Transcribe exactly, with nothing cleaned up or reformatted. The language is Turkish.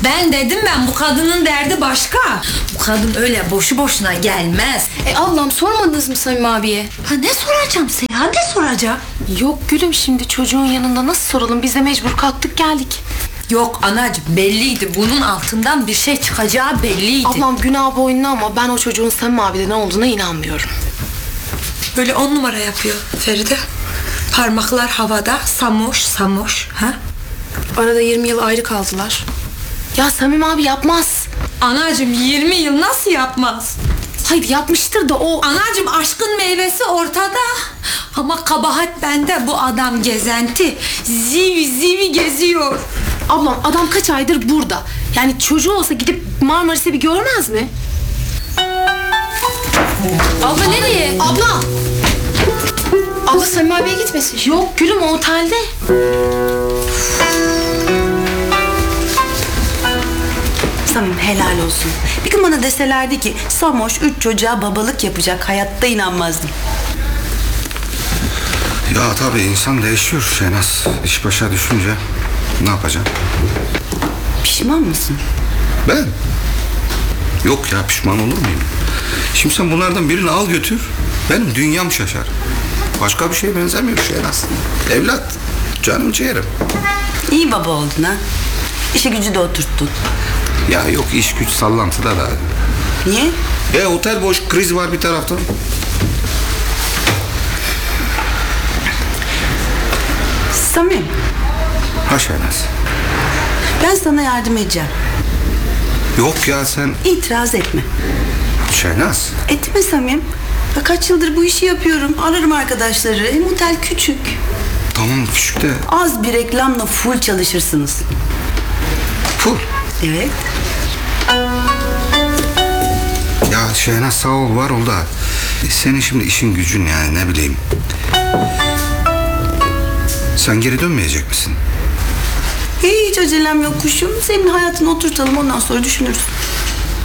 Ben dedim ben bu kadının derdi başka. Bu kadın öyle boşu boşuna gelmez. E ablam sormadınız mı Samim abiye? Ha ne soracağım Seyhan, ne soracağım? Yok gülüm, şimdi çocuğun yanında nasıl soralım? Biz de mecbur kalktık geldik. Yok anacığım, belliydi. Bunun altından bir şey çıkacağı belliydi. Ablam günah boynuna ama ben o çocuğun Samim abide ne olduğuna inanmıyorum. Böyle on numara yapıyor Feride. Parmaklar havada, samoş samoş. Ha? Arada yirmi yıl ayrı kaldılar. Ya Samim abi yapmaz. Anacığım yirmi yıl nasıl yapmaz? Hayır yapmıştır da o... Anacığım aşkın meyvesi ortada. Ama kabahat bende, bu adam gezenti. Zivi zivi geziyor. Ablam adam kaç aydır burada. Yani çocuğu olsa gidip Marmaris'e bir görmez mi? Abla nereye? Abla! Abla Samim abiye gitmesin. Yok gülüm, o otelde. Samim helal olsun. Bir gün bana deselerdi ki Samoş üç çocuğa babalık yapacak, hayatta inanmazdım. Ya tabii insan değişiyor Şenaz. İş başa düşünce ne yapacağım? Pişman mısın? Ben? Yok ya, pişman olur muyum? Şimdi sen bunlardan birini al götür, benim dünyam şaşar. Başka bir şeye benzemiyor Şenaz. Evlat, canım ciğerim. İyi baba oldun ha. İşe gücü de oturttun. Ya yok, iş güç sallantıda da. Niye? E otel boş, kriz var bir taraftan. Samim, Ha Şenaz. ben sana yardım edeceğim. Yok ya sen... İtiraz etme. Şenaz. Etme Samim. Ya kaç yıldır bu işi yapıyorum. Ararım arkadaşları. Hem otel küçük. Tamam küçük de... Az bir reklamla full çalışırsınız. Full. Evet. Ya Şenaz sağ ol, var ol da... e, senin şimdi işin gücün yani, ne bileyim. Sen geri dönmeyecek misin? Hiç acelem yok kuşum. Senin hayatını oturtalım, ondan sonra düşünürüz.